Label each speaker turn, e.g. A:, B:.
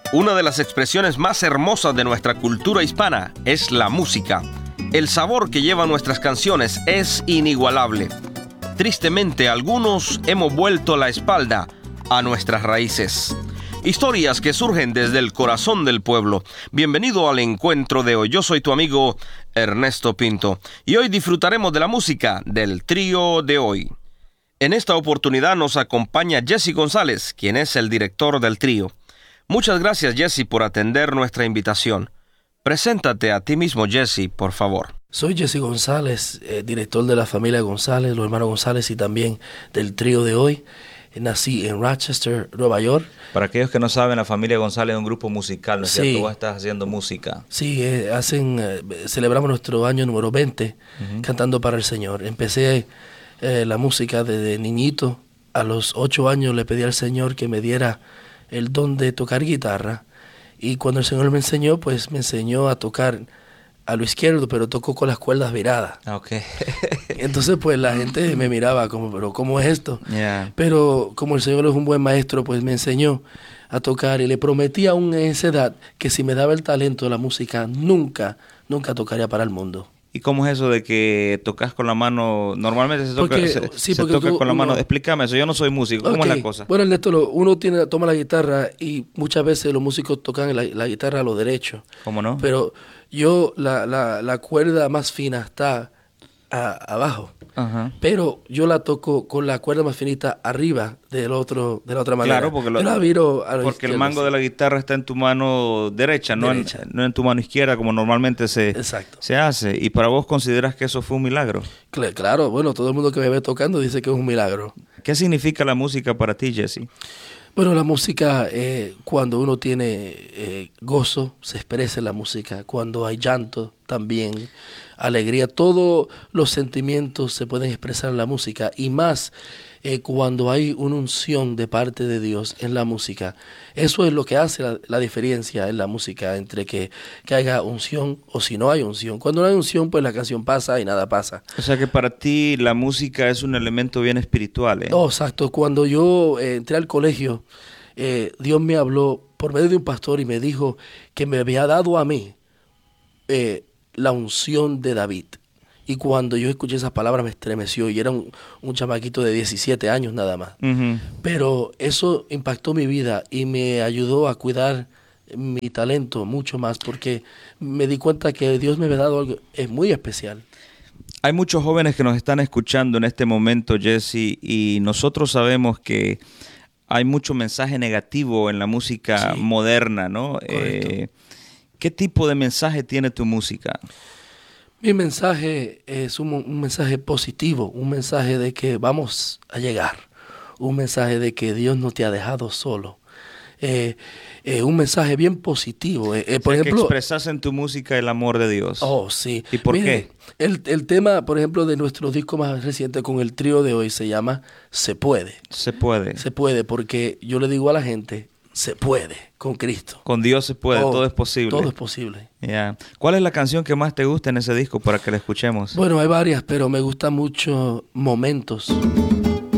A: Una de las expresiones más hermosas de nuestra cultura hispana es la música. El sabor que llevan nuestras canciones es inigualable. Tristemente, algunos hemos vuelto la espalda a nuestras raíces. Historias que surgen desde el corazón del pueblo. Bienvenido al encuentro de hoy. Yo soy tu amigo Ernesto Pinto y hoy disfrutaremos de la música del trío de hoy. En esta oportunidad nos acompaña Jesse González, quien es el director del trío. Muchas gracias, Jesse, por atender nuestra invitación. Preséntate a ti mismo, Jesse, por favor.
B: Soy Jesse González, director de la familia González, los hermanos González y también del trío de hoy. Nací en Rochester, Nueva York.
C: Para aquellos que no saben, la familia González es un grupo musical, ¿no es cierto? Vos estás haciendo música.
B: Sí, celebramos nuestro año número 20 cantando para el Señor. Empecé la música desde niñito. A los 8 años le pedí al Señor que me diera el don de tocar guitarra. Y cuando el Señor me enseñó, pues me enseñó a tocar a lo izquierdo, pero tocó con las cuerdas viradas.
C: Okay.
B: Entonces, pues la gente me miraba como, ¿pero cómo es esto?
C: Yeah.
B: Pero como el Señor es un buen maestro, pues me enseñó a tocar y le prometí aún en esa edad que si me daba el talento de la música, nunca tocaría para el mundo.
C: ¿Y cómo es eso de que tocas con la mano? Normalmente se toca con la mano. Explícame eso, yo no soy músico. ¿Cómo es la cosa?
B: Bueno, Ernesto, uno toma la guitarra y muchas veces los músicos tocan la guitarra a lo derecho.
C: ¿Cómo no?
B: Pero yo, la cuerda más fina está abajo. Uh-huh. Pero yo la toco con la cuerda más finita arriba de la otra manera.
C: Claro, porque el mango de la guitarra está en tu mano derecha. No en tu mano izquierda, como normalmente se hace. ¿Y para vos consideras que eso fue un milagro?
B: Claro, bueno, todo el mundo que me ve tocando dice que es un milagro.
C: ¿Qué significa la música para ti, Jesse?
B: Bueno, la música, cuando uno tiene gozo, se expresa en la música. Cuando hay llanto, también, alegría, todos los sentimientos se pueden expresar en la música. Y más cuando hay una unción de parte de Dios en la música. Eso es lo que hace la diferencia en la música entre que haya unción o si no hay unción. Cuando no hay unción, pues la canción pasa y nada pasa.
C: O sea que para ti la música es un elemento bien espiritual, ¿eh?
B: Oh, exacto. Cuando yo entré al colegio, Dios me habló por medio de un pastor y me dijo que me había dado a mí la unción de David. Y cuando yo escuché esas palabras me estremeció y era un chamaquito de 17 años nada más. Uh-huh. Pero eso impactó mi vida y me ayudó a cuidar mi talento mucho más porque me di cuenta que Dios me había dado algo muy especial.
C: Hay muchos jóvenes que nos están escuchando en este momento, Jesse, y nosotros sabemos que hay mucho mensaje negativo en la música moderna, ¿no? ¿Qué tipo de mensaje tiene tu música?
B: Mi mensaje es un mensaje positivo, un mensaje de que vamos a llegar, un mensaje de que Dios no te ha dejado solo, un mensaje bien positivo.
C: Por ejemplo, que expresas en tu música el amor de Dios.
B: Oh, sí.
C: ¿Y por qué?
B: El tema, por ejemplo, de nuestro disco más reciente con el trío de hoy se llama Se Puede.
C: Se puede.
B: Se puede, porque yo le digo a la gente, se puede con Cristo.
C: Con Dios se puede, todo es posible.
B: Todo es posible.
C: Yeah. ¿Cuál es la canción que más te gusta en ese disco para que la escuchemos?
B: Bueno, hay varias, pero me gusta mucho Momentos.